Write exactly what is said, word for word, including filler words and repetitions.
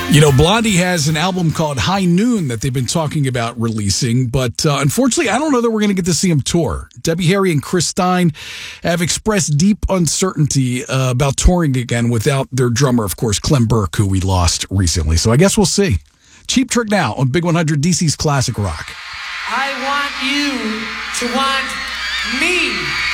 You know, Blondie has an album called High Noon that they've been talking about releasing, but uh, unfortunately, I don't know that we're going to get to see them tour. Debbie Harry and Chris Stein have expressed deep uncertainty uh, about touring again without their drummer, of course, Clem Burke, who we lost recently. So I guess we'll see. Cheap Trick now on Big one hundred D C's Classic Rock. I want you to want me.